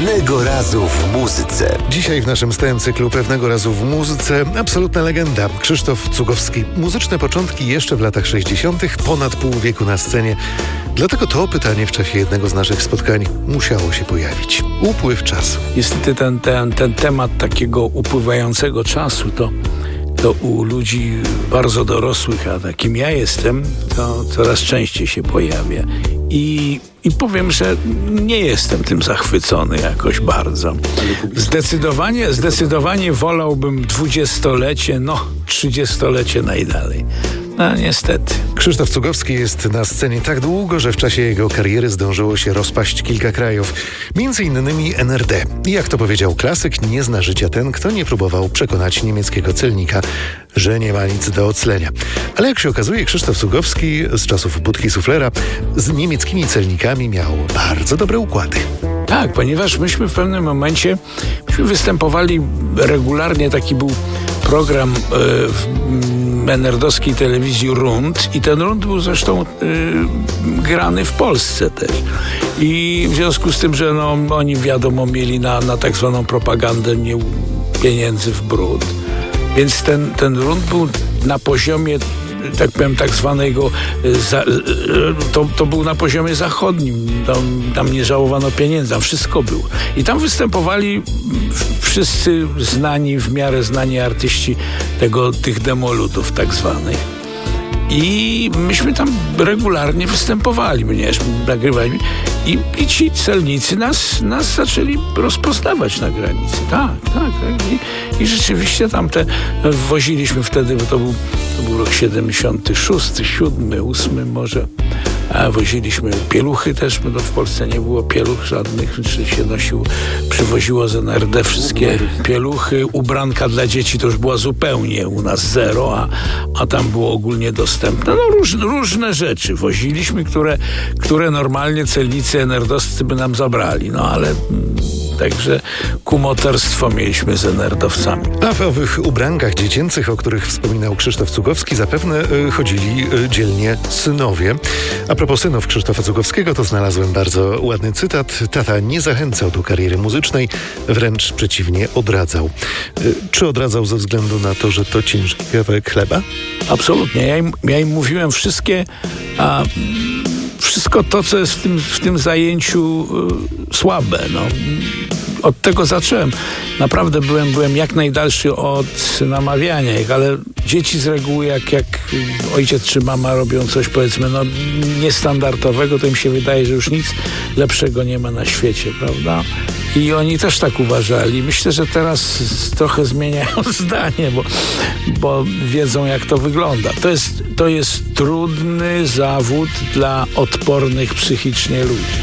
Pewnego razu w muzyce. Dzisiaj w naszym stałym cyklu Pewnego razu w muzyce absolutna legenda Krzysztof Cugowski. Muzyczne początki jeszcze w latach 60., ponad pół wieku na scenie. Dlatego to pytanie w czasie jednego z naszych spotkań musiało się pojawić. Upływ czasu. Niestety ten temat takiego upływającego czasu to u ludzi bardzo dorosłych, a takim ja jestem, to coraz częściej się pojawia. I powiem, że nie jestem tym zachwycony jakoś bardzo. Zdecydowanie wolałbym 20-lecie, 30-lecie najdalej. No niestety. Krzysztof Cugowski jest na scenie tak długo, że w czasie jego kariery zdążyło się rozpaść kilka krajów. Między innymi NRD. I jak to powiedział klasyk, nie zna życia ten, kto nie próbował przekonać niemieckiego celnika, że nie ma nic do oclenia. Ale jak się okazuje, Krzysztof Cugowski z czasów budki suflera z niemieckimi celnikami miał bardzo dobre układy. Tak, ponieważ myśmy w pewnym momencie występowali regularnie, taki był program w NRD-owskiej telewizji Rund i ten Rund był zresztą grany w Polsce też. I w związku z tym, że oni wiadomo mieli na tak zwaną propagandę pieniędzy w brud, więc ten Rund był na poziomie, tak powiem, tak zwanego, to był na poziomie zachodnim. Tam nie żałowano pieniędzy, tam wszystko było. I tam występowali wszyscy w miarę znani artyści tych demoludów tak zwanych. I myśmy tam regularnie występowali, ponieważ nagrywali. I ci celnicy nas zaczęli rozpoznawać na granicy. Tak. I rzeczywiście tam woziliśmy wtedy, bo to był rok 76, 7, 8 może. A woziliśmy pieluchy też, bo w Polsce nie było pieluch żadnych, czy się przywoziło z NRD wszystkie pieluchy. Ubranka dla dzieci to już była zupełnie u nas zero, a tam było ogólnie dostępne. Różne rzeczy woziliśmy, które normalnie celnicy NRD-owscy by nam zabrali, ale także kumoterstwo mieliśmy z NRD-owcami. A w owych ubrankach dziecięcych, o których wspominał Krzysztof Cugowski, zapewne chodzili dzielnie synowie. A propos synów Krzysztofa Cugowskiego, to znalazłem bardzo ładny cytat. Tata nie zachęcał do kariery muzycznej, wręcz przeciwnie, odradzał. Czy odradzał ze względu na to, że to ciężki kawałek chleba? Absolutnie. Ja im mówiłem wszystko to, co jest w tym zajęciu słabe. Od tego zacząłem. Naprawdę byłem jak najdalszy od namawiania ich, ale dzieci z reguły, jak ojciec czy mama robią coś, powiedzmy, niestandardowego, to im się wydaje, że już nic lepszego nie ma na świecie, prawda? I oni też tak uważali. Myślę, że teraz trochę zmieniają zdanie, bo wiedzą, jak to wygląda. To jest trudny zawód dla odpornych psychicznie ludzi.